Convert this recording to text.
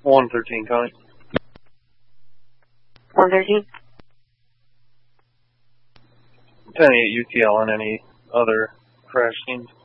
113, Connie. 113? 10-8 UTL and any other crash scenes.